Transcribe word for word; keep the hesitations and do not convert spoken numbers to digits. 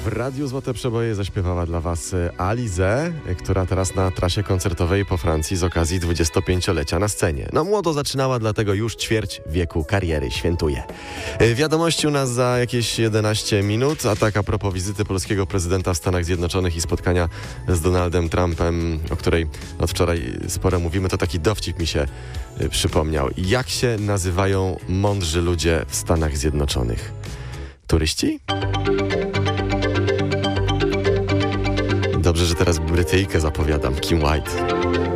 W Radiu Złote Przeboje zaśpiewała dla Was Alizée, która teraz na trasie koncertowej po Francji z okazji dwudziestopięciolecia na scenie. No młodo zaczynała, dlatego już ćwierć wieku kariery świętuje. Wiadomości u nas za jakieś jedenaście minut, a tak a propos wizyty polskiego prezydenta w Stanach Zjednoczonych i spotkania z Donaldem Trumpem, o której od wczoraj sporo mówimy, to taki dowcip mi się przypomniał. Jak się nazywają mądrzy ludzie w Stanach Zjednoczonych? Turyści? Dobrze, że teraz Brytyjkę zapowiadam, Kim White.